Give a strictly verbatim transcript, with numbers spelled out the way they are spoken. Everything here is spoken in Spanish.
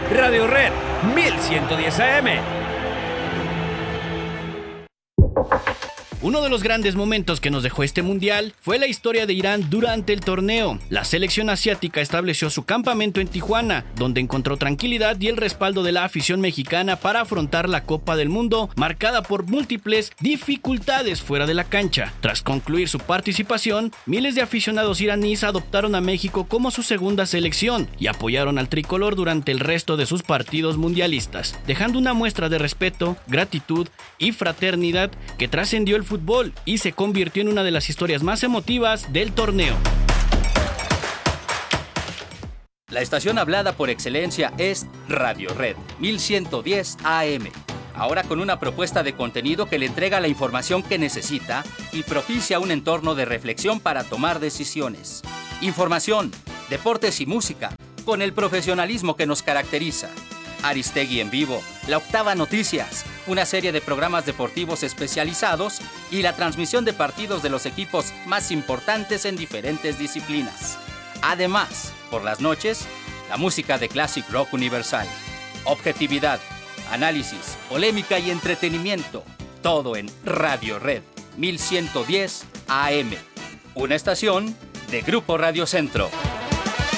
Radio Red mil ciento diez A M. Uno de los grandes momentos que nos dejó este mundial fue la historia de Irán durante el torneo. La selección asiática estableció su campamento en Tijuana, donde encontró tranquilidad y el respaldo de la afición mexicana para afrontar la Copa del Mundo, marcada por múltiples dificultades fuera de la cancha. Tras concluir su participación, miles de aficionados iraníes adoptaron a México como su segunda selección y apoyaron al tricolor durante el resto de sus partidos mundialistas, dejando una muestra de respeto, gratitud y fraternidad que trascendió el fútbol y se convirtió en una de las historias más emotivas del torneo. La estación hablada por excelencia es Radio Red mil ciento diez A M. Ahora con una propuesta de contenido que le entrega la información que necesita y propicia un entorno de reflexión para tomar decisiones. Información, deportes y música, con el profesionalismo que nos caracteriza. Aristegui en vivo, La Octava Noticias, una serie de programas deportivos especializados y la transmisión de partidos de los equipos más importantes en diferentes disciplinas. Además, por las noches, la música de Classic Rock Universal. Objetividad, análisis, polémica y entretenimiento. Todo en Radio Red mil ciento diez A M. Una estación de Grupo Radio Centro.